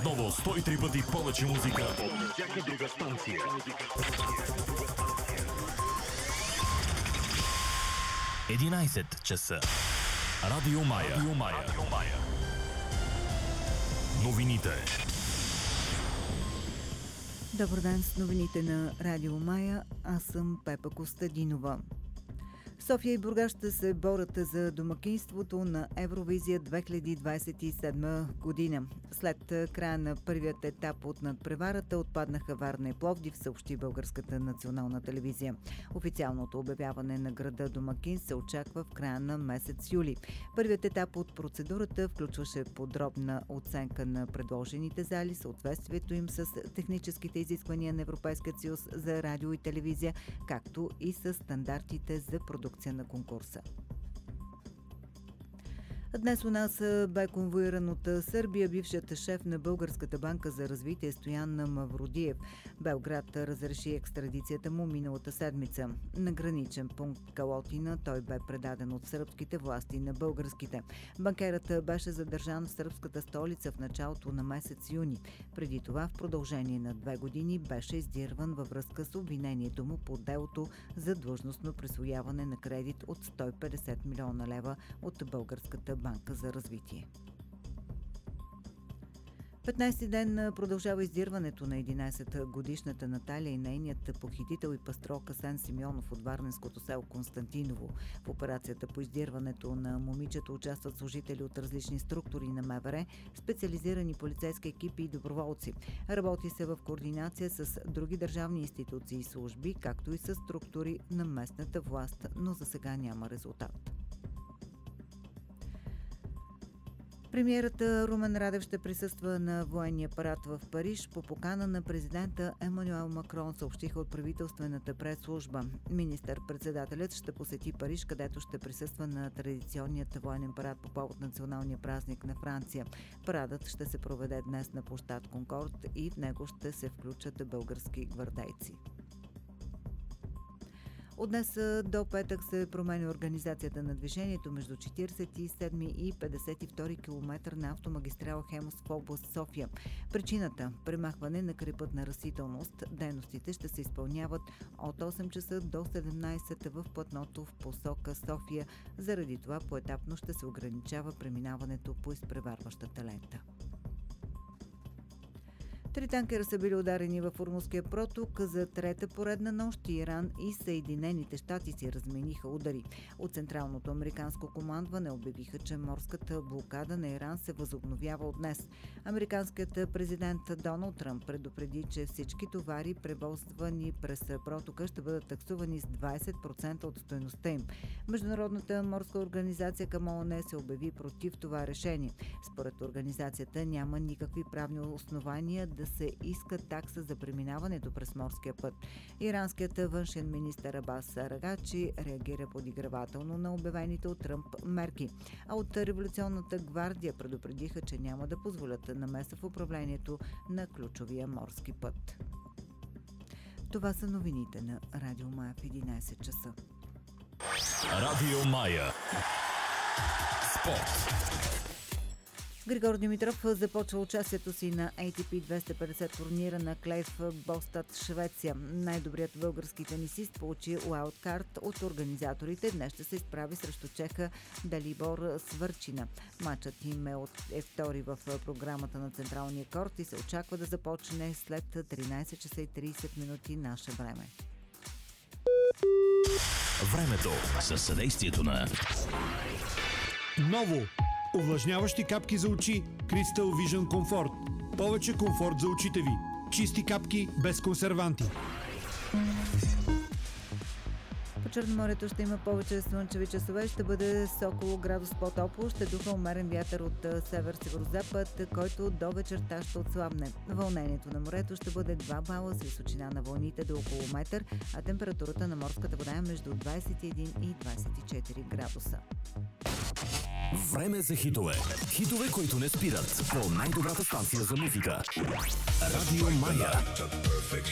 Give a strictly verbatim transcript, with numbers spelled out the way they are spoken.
Отново сто и три пъти повече музика от всяка друга станция. единайсет часа. Радио Мая. Радио Мая. Радио Мая. Новините. Добър ден с новините на Радио Мая. Аз съм Пепа Костадинова. София и Бургас ще се борят за домакинството на Евровизия две хиляди двадесет и седма година. След края на първият етап от надпреварата отпаднаха Варна и Пловдив, съобщи Българската национална телевизия. Официалното обявяване на града домакин се очаква в края на месец юли. Първият етап от процедурата включваше подробна оценка на предложените зали, съответствието им с техническите изисквания на Европейския съюз за радио и телевизия, както и с стандартите за продукция на конкурса. Днес у нас бе конвоиран от Сърбия бившият шеф на Българската банка за развитие Стоян Мавродиев. Белград разреши екстрадицията му миналата седмица. На граничен пункт Калотина той бе предаден от сръбските власти на българските. Банкерът беше задържан в сръбската столица в началото на месец юни. Преди това в продължение на две години беше издирван във връзка с обвинението му по делото за длъжностно присвояване на кредит от сто и петдесет милиона лева от Българската банка за развитие. петнайсети ден продължава издирването на единайсетгодишната Наталия и нейният похитител и пастрок Асен Симеонов от варненското село Константиново. В операцията по издирването на момичето участват служители от различни структури на МВР, специализирани полицейски екипи и доброволци. Работи се в координация с други държавни институции и служби, както и с структури на местната власт, но за сега няма резултат. Премиерът Румен Радев ще присъства на военния парад в Париж по покана на президента Емануел Макрон, съобщиха от правителствената пресслужба. Министър-председателят ще посети Париж, където ще присъства на традиционният военен парад по повод националния празник на Франция. Парадът ще се проведе днес на площад Конкорд и в него ще се включат български гвардейци. От днес до петък се променя организацията на движението между четирийсет и седми и петдесет и втори километър на автомагистрала Хемус в област София. Причината – премахване на крайпътна растителност. Дейностите ще се изпълняват от осем часа до седемнайсет в платното в посока София. Заради това поетапно ще се ограничава преминаването по изпреварващата лента. Три танкера са били ударени във Ормузския проток за трета поредна нощ. Иран и Съединените щати си размениха удари. От Централното американско командване обявиха, че морската блокада на Иран се възобновява от днес. Американският президент Доналд Тръмп предупреди, че всички товари, превозвани през протока, ще бъдат таксувани с двайсет процента от стойността им. Международната морска организация към ООН се обяви против това решение. Според организацията няма никакви правни основания да се иска такса за преминаването през морския път. Иранският външен министър Абас Арагачи реагира подигравателно на обявените от Тръмп мерки. А от Революционната гвардия предупредиха, че няма да позволят намеса в управлението на ключовия морски път. Това са новините на Радио Мая в единайсет часа. Радио Мая. Спорт. Григор Димитров започва участието си на Ей Ти Пи двеста и петдесет турнира на Клейф Бостад, Швеция. Най-добрият български тенисист получи уайлдкарт от организаторите. Днес ще се изправи срещу чеха Далибор Свърчина. Матчът им е, от, е втори в програмата на централния корт и се очаква да започне след тринайсет часа и трийсет минути наше време. Времето със съдействието на Ново! Увлажняващи капки за очи Crystal Vision Comfort. Повече комфорт за очите ви. Чисти капки без консерванти. По Черноморието ще има повече слънчеви часове, ще бъде с около градус по-топло, ще духа умерен вятър от север-северозапад, който до вечерта ще отслабне. Вълнението на морето ще бъде два бала с височина на вълните до около метър, а температурата на морската вода е между двайсет и един и двайсет и четири градуса. Време за хитове. Хитове, които не спират по най-добрата станция за музика. Радио Мая.